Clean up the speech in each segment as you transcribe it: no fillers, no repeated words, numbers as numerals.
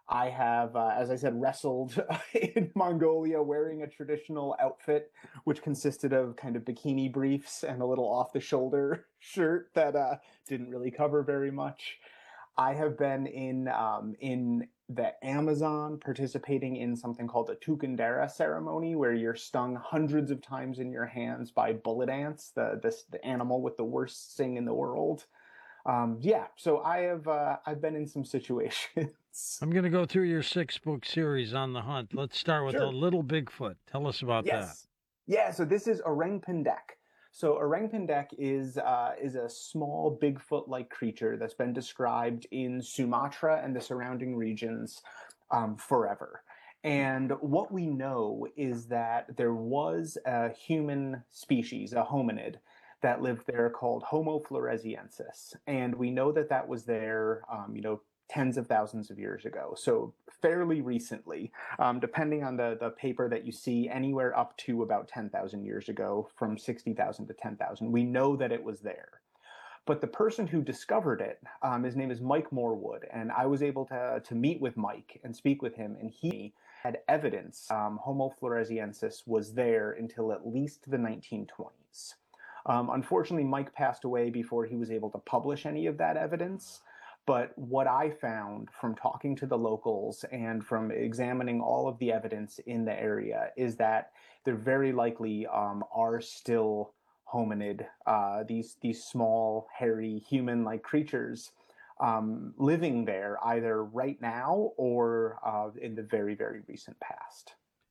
I have, as I said, wrestled in Mongolia wearing a traditional outfit, which consisted of kind of bikini briefs and a little off the shoulder shirt that didn't really cover very much. I have been in the Amazon participating in something called a Tukundera ceremony, where you're stung hundreds of times in your hands by bullet ants, the animal with the worst sting in the world. Yeah, so I've been in some situations. I'm going to go through your six-book series on the hunt. Let's start with a Sure. Little Bigfoot. Tell us about that. Yes. Yeah, so this is Orang Pendek. So Orang Pendek is a small Bigfoot-like creature that's been described in Sumatra and the surrounding regions forever. And what we know is that there was a human species, a hominid, that lived there called Homo floresiensis, and we know that that was there, tens of thousands of years ago. So fairly recently, depending on the paper that you see, anywhere up to about 10,000 years ago, from 60,000 to 10,000. We know that it was there. But the person who discovered it, his name is Mike Morwood, and I was able to meet with Mike and speak with him, and he had evidence Homo floresiensis was there until at least the 1920s. Unfortunately, Mike passed away before he was able to publish any of that evidence. But what I found from talking to the locals and from examining all of the evidence in the area is that there very likely are still hominid, these small, hairy, human-like creatures living there either right now or in the very, very recent past.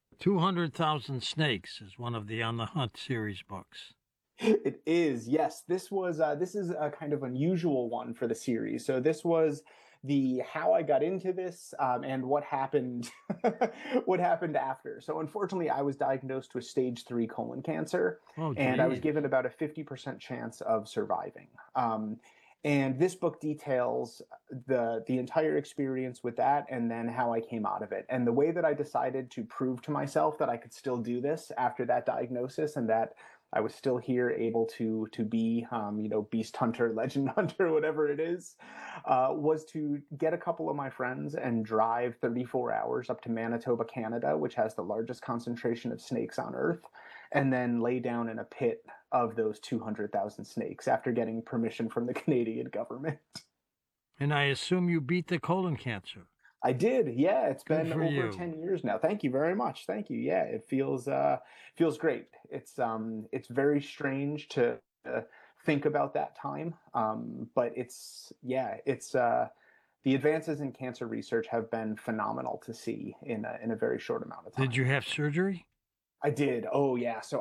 200,000 Snakes is one of the On the Hunt series books. It is, yes. This is a kind of unusual one for the series. So this was the how I got into this and what happened what happened after. So unfortunately, I was diagnosed with stage 3 colon cancer, Oh, and I was geez. given about a 50% chance of surviving. And this book details the entire experience with that, and then how I came out of it, and the way that I decided to prove to myself that I could still do this after that diagnosis, and that I was still here, able to be, beast hunter, legend hunter, whatever it is, was to get a couple of my friends and drive 34 hours up to Manitoba, Canada, which has the largest concentration of snakes on Earth, and then lay down in a pit of those 200,000 snakes after getting permission from the Canadian government. And I assume you beat the colon cancer. I did. Yeah, it's Good been for over you. 10 years now. Thank you very much. Thank you. Yeah, it feels great. It's very strange to think about that time. But it's yeah, it's the advances in cancer research have been phenomenal to see in a very short amount of Did time. you have surgery? I did. Oh yeah. So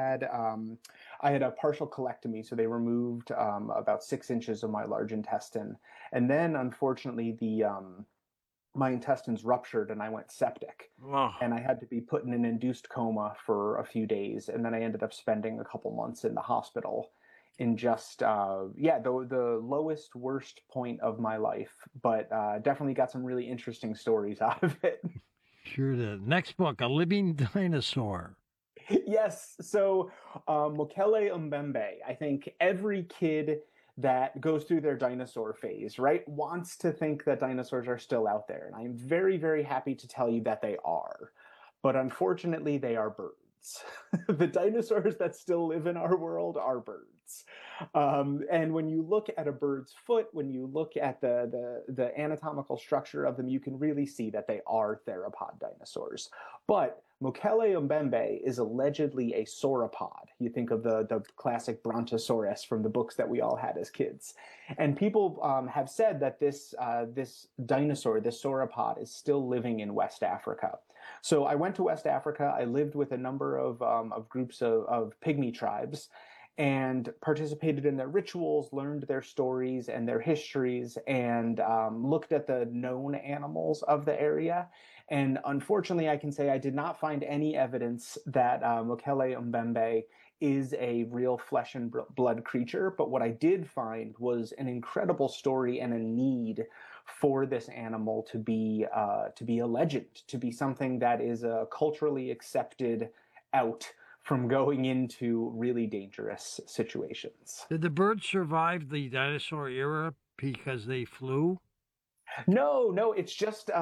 I had a partial colectomy. So they removed about 6 inches of my large intestine, and then unfortunately the my intestines ruptured and I went septic. Oh, And I had to be put in an induced coma for a few days, and then I ended up spending a couple months in the hospital in just the lowest worst point of my life, but definitely got some really interesting stories out of it. sure did. Next book, A Living Dinosaur. Yes. So, Mokele Mbembe, I think every kid that goes through their dinosaur phase, right, wants to think that dinosaurs are still out there. And I'm very, very happy to tell you that they are. But unfortunately, they are birds. The dinosaurs that still live in our world are birds. And when you look at a bird's foot, when you look at the anatomical structure of them, you can really see that they are theropod dinosaurs. But Mokele Mbembe is allegedly a sauropod. You think of the classic Brontosaurus from the books that we all had as kids. And people have said that this dinosaur, this sauropod, is still living in West Africa. So I went to West Africa. I lived with a number of groups of pygmy tribes and participated in their rituals, learned their stories and their histories, and looked at the known animals of the area. And unfortunately, I can say I did not find any evidence that Mokele Mbembe is a real flesh and blood creature. But what I did find was an incredible story and a need for this animal to be a legend, to be something that is culturally accepted out from going into really dangerous situations. Did the birds survive the dinosaur era because they flew? No, no, it's just